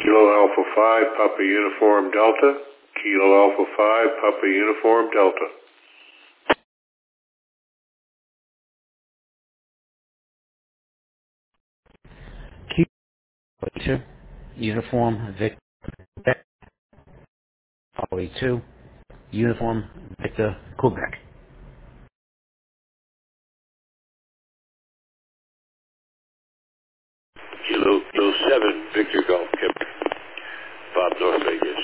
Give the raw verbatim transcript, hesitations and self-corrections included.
Kilo Alpha five, Papa Uniform Delta. Kilo Alpha five, Papa Uniform Delta. Kilo two, Uniform Victor, Holly two, Uniform Victor Quebec. Kilo seven, Victor Golf, Quebec. Bob North Vegas.